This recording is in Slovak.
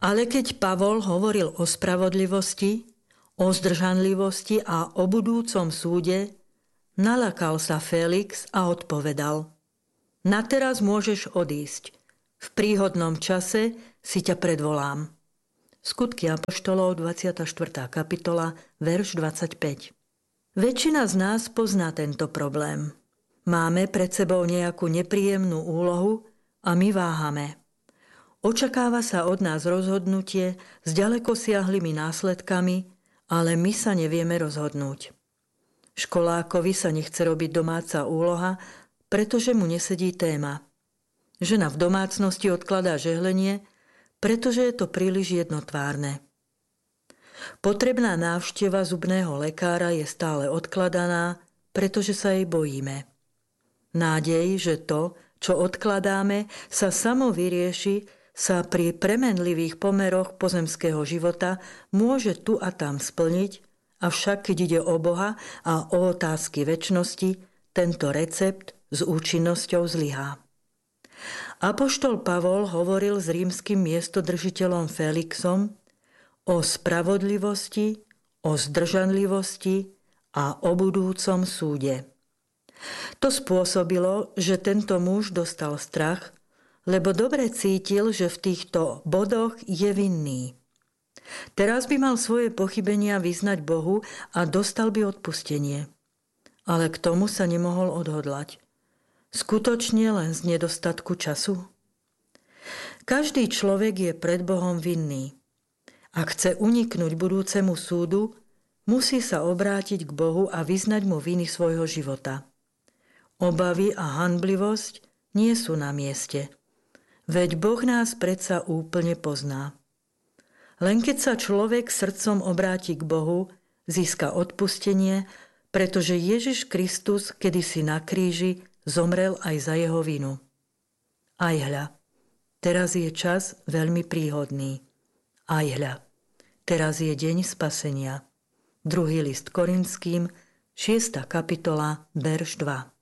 Ale keď Pavol hovoril o spravodlivosti, o zdržanlivosti a o budúcom súde, nalakal sa Felix a odpovedal: Na teraz môžeš odísť. V príhodnom čase si ťa predvolám. Skutky apoštolov, 24. kapitola, verš 25. Väčšina z nás pozná tento problém. Máme pred sebou nejakú nepríjemnú úlohu a my váhame. Očakáva sa od nás rozhodnutie s ďalekosiahlymi následkami, ale my sa nevieme rozhodnúť. Školákovi sa nechce robiť domáca úloha, pretože mu nesedí téma. Žena v domácnosti odkladá žehlenie, pretože je to príliš jednotvárne. Potrebná návšteva zubného lekára je stále odkladaná, pretože sa jej bojíme. Nádej, že to, čo odkladáme, sa samo vyrieši, sa pri premenlivých pomeroch pozemského života môže tu a tam splniť, avšak keď ide o Boha a o otázky večnosti, tento recept s účinnosťou zlyhá. Apoštol Pavol hovoril s rímskym miestodržiteľom Felixom o spravodlivosti, o zdržanlivosti a o budúcom súde. To spôsobilo, že tento muž dostal strach, lebo dobre cítil, že v týchto bodoch je vinný. Teraz by mal svoje pochybenia vyznať Bohu a dostal by odpustenie. Ale k tomu sa nemohol odhodlať. Skutočne len z nedostatku času? Každý človek je pred Bohom vinný. Ak chce uniknúť budúcemu súdu, musí sa obrátiť k Bohu a vyznať mu viny svojho života. Obavy a hanblivosť nie sú na mieste. Veď Boh nás predsa úplne pozná. Len keď sa človek srdcom obráti k Bohu, získa odpustenie, pretože Ježiš Kristus kedysi na kríži zomrel aj za jeho vinu. Aj hľa, teraz je čas veľmi príhodný. Aj hľa, teraz je deň spasenia. 2. list Korinským, 6. kapitola, verš 2.